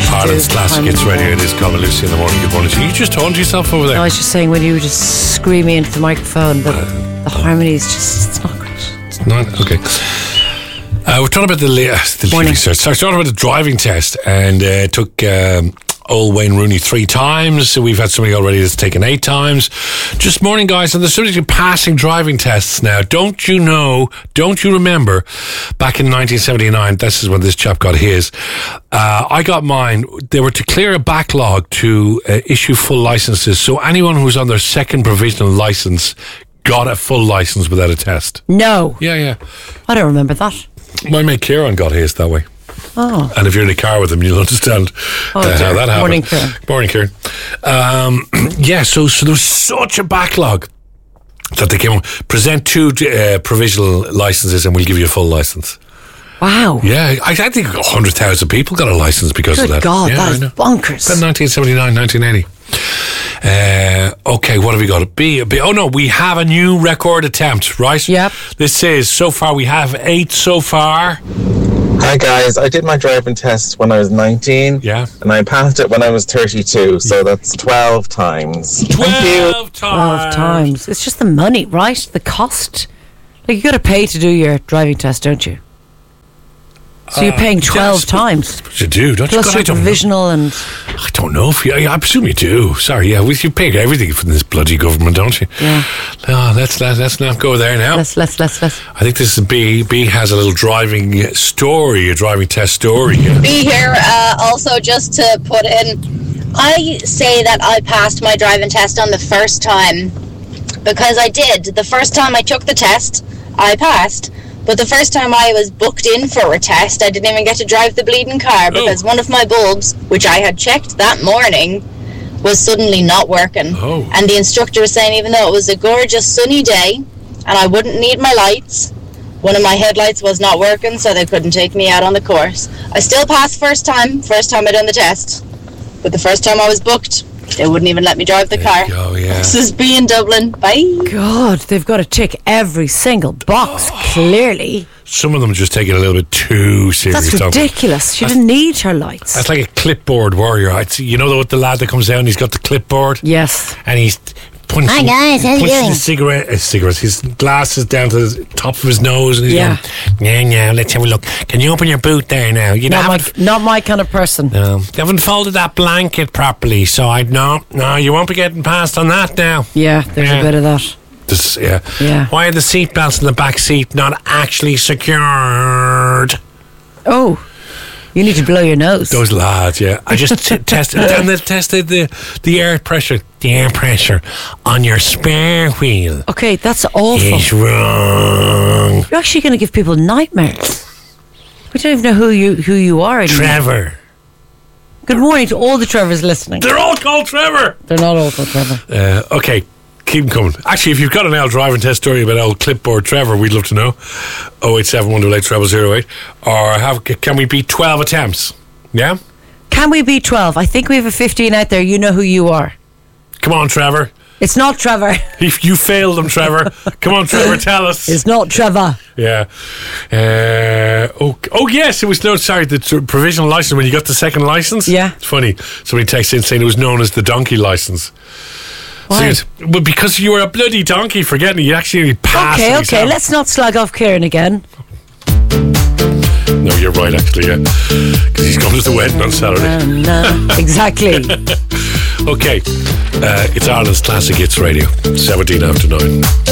Ireland's Classic Hits Radio. It is Colin Lucy in the morning. Good morning. So you just talking to yourself over there? No, I was just saying when you were just screaming into the microphone, the harmony is just, it's not great. It's not? Okay. We're talking about the Morning. research. So I talking about the driving test, and it took old Wayne Rooney 3 times. So we've had somebody already that's taken 8 times. Just morning, guys, and there's somebody passing driving tests now. Don't you remember back in 1979, this is when this chap got his. I got mine. They were to clear a backlog to issue full licenses. So anyone who was on their second provisional license got a full license without a test. No. Yeah. I don't remember that. My mate Kieran got his that way. Oh. And if you're in a car with him, you'll understand how that happened. Morning, Kieran. Morning, Kieran. So there was such a backlog that they came on, present 2 provisional licenses and we'll give you a full license. Wow. Yeah, I think 100,000 people got a license because of that. Good God, yeah, that is bonkers. About 1979, 1980. Okay, what have we got? Oh no, we have a new record attempt, right? Yep. This says, so far we have 8 so far. Hi guys, I did my driving test when I was 19. Yeah. And I passed it when I was 32, so that's 12 times. 12 times. It's just the money, right? The cost. Like, you got to pay to do your driving test, don't you? So you're paying 12 times. What you do, don't Plus you? your provisional and... I don't know if you... I presume you do. Sorry, yeah. You pay everything from this bloody government, don't you? Yeah. No, let's not go there now. Let's. I think this is B. B has a little driving story, a driving test story. Yeah. B here, also just to put in, I say that I passed my driving test on the first time because I did. The first time I took the test, I passed. But the first time I was booked in for a test, I didn't even get to drive the bleeding car because one of my bulbs, which I had checked that morning, was suddenly not working. Oh. And the instructor was saying even though it was a gorgeous sunny day and I wouldn't need my lights, one of my headlights was not working, so they couldn't take me out on the course. I still passed first time I done the test. But the first time I was booked, they wouldn't even let me drive the car. Oh, yeah. This is B in Dublin. Bye. God, they've got to tick every single box, clearly. Some of them just take it a little bit too serious. That's ridiculous. She didn't need her lights. That's like a clipboard warrior. You know the lad that comes down, he's got the clipboard? Yes. And he's punching, Hi guys, how you doing? his glasses down to the top of his nose, and he's going, yeah, let's have a look. Can you open your boot there now? You not my kind of person. No, you haven't folded that blanket properly, so no, you won't be getting past on that now. Yeah, there's a bit of that. Yeah. Why are the seatbelts in the back seat not actually secured? Oh, you need to blow your nose. Those lads, yeah. I just tested, and they tested the air pressure on your spare wheel. Okay, that's awful. It's wrong. You're actually going to give people nightmares. We don't even know who you are anymore. Trevor. Good morning to all the Trevors listening. They're all called Trevor. They're not all called Trevor. Okay. Keep them coming. Actually, if you've got an old driving test story about old clipboard Trevor, we'd love to know. 087-128-0008. Or can we beat 12 attempts? Yeah? Can we beat 12? I think we have a 15 out there. You know who you are. Come on, Trevor. It's not Trevor. You failed them, Trevor. Come on, Trevor, tell us. It's not Trevor. Yeah. Yes, it was the provisional license when you got the second license. Yeah. It's funny. Somebody texted in saying it was known as the donkey license. Why? Well, because you were a bloody donkey for getting it. You actually passed it. Okay, let's not slag off Kieran again. No, you're right, actually, yeah. Because he's going to the wedding on Saturday. Exactly. Okay. It's Ireland's Classic Hits Radio, 17 after 9.